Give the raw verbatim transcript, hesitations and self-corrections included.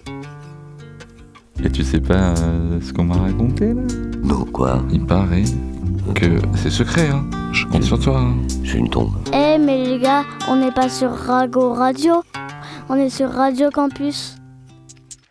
Et tu sais pas euh, ce qu'on m'a raconté là? Non, quoi? Il paraît que c'est secret, hein. Je compte sur toi. Hein. C'est une tombe. Eh mais les gars, on n'est pas sur Rago Radio, on est sur Radio Campus.